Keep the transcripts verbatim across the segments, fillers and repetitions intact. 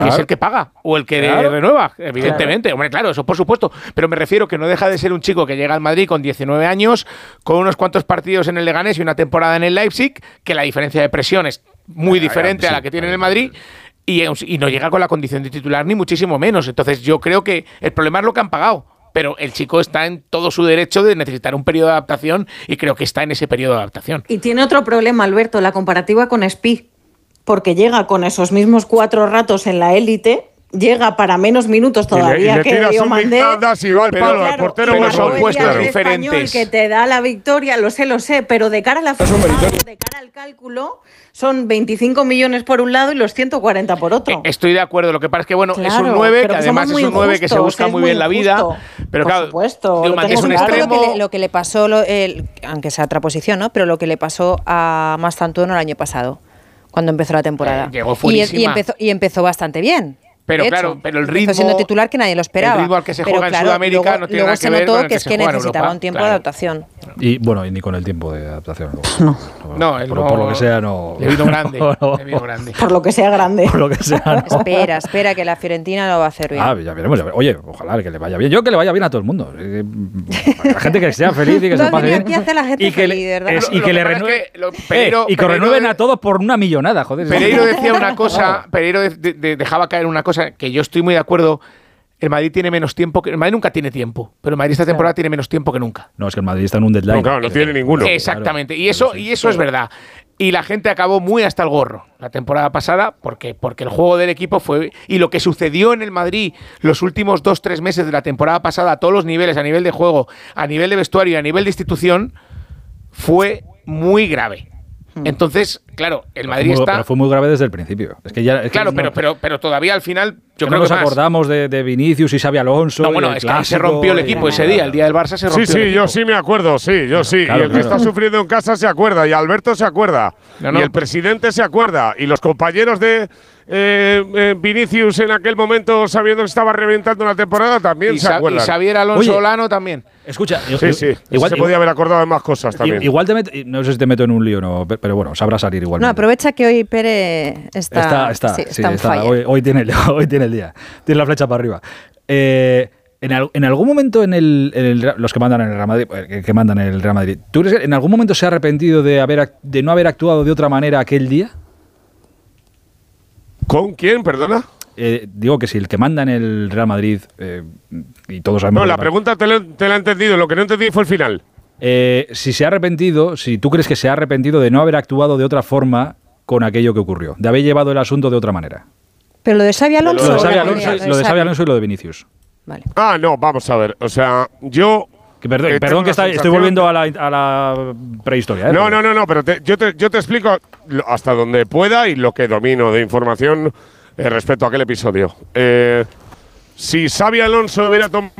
es el que paga o el que claro. renueva, evidentemente. Claro. Hombre, claro, eso por supuesto. Pero me refiero que no deja de ser un chico que llega al Madrid con diecinueve años, con unos cuantos partidos en el Leganés y una temporada en el Leipzig, que la diferencia de presión es muy claro, diferente sí, a la que tiene en el Madrid. Y, y no llega con la condición de titular ni muchísimo menos. Entonces yo creo que el problema es lo que han pagado. Pero el chico está en todo su derecho de necesitar un periodo de adaptación y creo que está en ese periodo de adaptación. Y tiene otro problema, Alberto, la comparativa con Spi, porque llega con esos mismos cuatro ratos en la élite, llega para menos minutos todavía y le, y le que Diomandé. Y va al palo, claro, el portero pero son puestos diferentes. Que te da la victoria, lo sé, lo sé, pero de cara a la final, de cara al cálculo, son veinticinco millones por un lado y los ciento cuarenta por otro. Estoy de acuerdo, lo que pasa es que bueno, claro, es un nueve, que además es un justos, nueve que se busca muy bien la vida, pero por claro, supuesto, Diomandé es un claro, extremo. Lo que, le, lo que le pasó, lo, el, aunque sea otra posición, ¿no? Pero lo que le pasó a Mastantuono el año pasado, cuando empezó la temporada. Eh, llegó y, y, empezó, y empezó bastante bien. Pero de claro, hecho, pero el ritmo, siendo titular que nadie lo esperaba. El ritmo al que se pero juega claro, en Sudamérica luego, no tiene luego nada que ver se notó con el que que es se que juega en necesitaba Europa. un tiempo Claro. de adaptación. Y bueno, y ni con el tiempo de adaptación. No. No, por, no, por lo que sea, no. Le vino grande, no, no. le vino grande. Por lo que sea grande. Por lo que sea, no. Espera, espera, que la Fiorentina lo va a hacer bien. Ah, ya veremos, ya veremos. Oye, ojalá que le vaya bien. Yo que le vaya bien a todo el mundo. Eh, La gente que sea feliz y que no, se pase bien. ¿Qué hace la gente y que feliz, le, verdad? es, y Lo que que le pasa es renueve, que lo- Pereiro- eh, y que Pereiro renueven de- a todos por una millonada, joder. Pereiro decía una cosa, Pereiro de, de, de, dejaba caer una cosa que yo estoy muy de acuerdo. El Madrid tiene menos tiempo que el Madrid nunca tiene tiempo, pero el Madrid esta temporada tiene menos tiempo que nunca. No, es que el Madrid está en un deadline. No, claro, no tiene ninguno. Exactamente, Claro. y eso Claro, sí. y eso es verdad. Y la gente acabó muy hasta el gorro la temporada pasada porque porque el juego del equipo fue y lo que sucedió en el Madrid los últimos dos tres meses de la temporada pasada a todos los niveles, a nivel de juego, a nivel de vestuario y a nivel de institución fue muy grave. Entonces, claro, el Madrid Fue muy- está Pero fue muy grave desde el principio. Es que ya, es que claro, no- pero pero pero todavía al final yo que creo no nos que más. acordamos de, de Vinicius y Xabi Alonso. No, y bueno, el es que ahí se clásico rompió el y- equipo ese día, el día del Barça se rompió. Sí, sí, el yo equipo. sí me acuerdo, sí, yo sí. Claro, y el que claro. está sufriendo en casa se acuerda, y Alberto se acuerda, No, no. y el presidente se acuerda, y los compañeros de eh, eh, Vinicius en aquel momento, sabiendo que estaba reventando la temporada, también Y, se Sa- y acuerdan. Xavier Alonso Oye. Olano también. Escucha, Sí, sí, igual, se podía haber acordado de más cosas también. igual te meto, no sé si te meto en un lío o no, pe- pero bueno, sabrá salir igual. No, aprovecha que hoy Pere está, Está, está, sí, sí, está on está. fire. Hoy, hoy, tiene el, hoy tiene el día. Tiene la flecha para arriba. Eh, en, al- en algún momento en el, en el- los que mandan en el Real Madrid, eh, que mandan en el Real Madrid, ¿tú crees que en algún momento se ha arrepentido de haber ac- de no haber actuado de otra manera aquel día? ¿Con quién, perdona? Eh, digo que si el que manda en el Real Madrid eh, y todos sabemos No, lo la que- pregunta te la, te la he entendido, lo que no entendí fue el final. eh, si se ha arrepentido, si tú crees que se ha arrepentido de no haber actuado de otra forma con aquello que ocurrió, de haber llevado el asunto de otra manera. Pero lo de Xabi Alonso. Lo de Xabi ¿o Alonso, lo de lo de Xabi Xavi? Alonso y lo de Vinicius. Vale. Ah, no, vamos a ver, o sea, yo… Que perdón, Eh, perdón tengo que la está- estoy sensación volviendo de- a la, a la prehistoria. ¿eh? No, Pero- no, no, no, pero te- yo, te, yo te explico lo- hasta donde pueda y lo que domino de información eh, respecto a aquel episodio. Eh, si Xabi Alonso hubiera tomado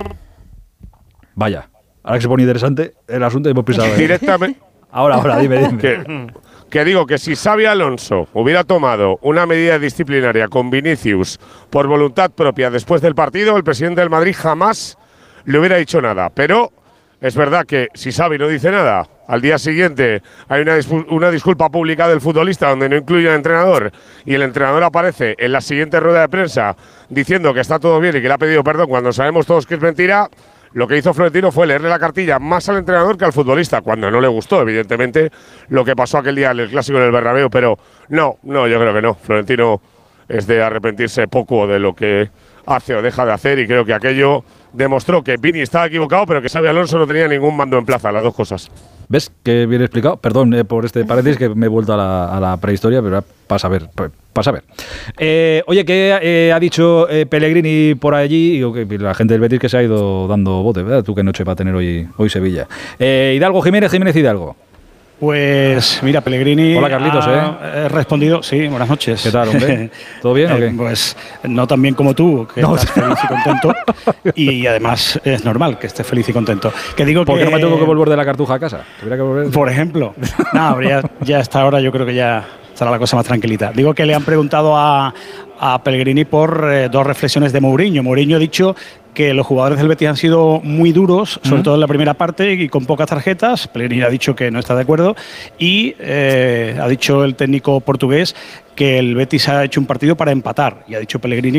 Vaya, ahora que se pone interesante el asunto hemos pisado. ¿eh? directamente… Ahora, ahora, dime, dime. que, que digo que si Xabi Alonso hubiera tomado una medida disciplinaria con Vinicius por voluntad propia después del partido, el presidente del Madrid jamás le hubiera dicho nada. Pero es verdad que si Xavi no dice nada, al día siguiente hay una, dispu- una disculpa pública del futbolista donde no incluye al entrenador y el entrenador aparece en la siguiente rueda de prensa diciendo que está todo bien y que le ha pedido perdón cuando sabemos todos que es mentira. Lo que hizo Florentino fue leerle la cartilla más al entrenador que al futbolista, cuando no le gustó, evidentemente, lo que pasó aquel día en el Clásico en el Bernabéu, pero no, no, yo creo que no. Florentino es de arrepentirse poco de lo que hace o deja de hacer y creo que aquello demostró que Vini estaba equivocado, pero que Xabi Alonso no tenía ningún mando en plaza, las dos cosas. ¿Ves que bien explicado? Perdón eh, por este paréntesis que me he vuelto a la, a la prehistoria, pero pasa a ver. Pasa a ver. Eh, oye, ¿qué eh, ha dicho eh, Pellegrini por allí? Digo, que la gente del Betis que se ha ido dando bote, ¿verdad? Tú qué noche va a tener hoy, hoy Sevilla. Eh, Hidalgo Jiménez, Jiménez Hidalgo. Pues mira, Pellegrini Hola, Carlitos, ha eh, respondido, sí, buenas noches. ¿Qué tal, hombre? ¿Todo bien o qué? Eh, pues no tan bien como tú, que No. estás feliz y contento, y además es normal que estés feliz y contento. Que digo ¿Por qué que, no me tengo que volver de la Cartuja a casa? ¿Tuviera que volver? Por ejemplo, no, pero ya, ya a esta hora yo creo que ya estará la cosa más tranquilita. Digo que le han preguntado a, a Pellegrini por eh, dos reflexiones de Mourinho. Mourinho ha dicho que los jugadores del Betis han sido muy duros, sobre Uh-huh. todo en la primera parte y con pocas tarjetas. Pellegrini ha dicho que no está de acuerdo y eh, ha dicho el técnico portugués que el Betis ha hecho un partido para empatar y ha dicho Pellegrini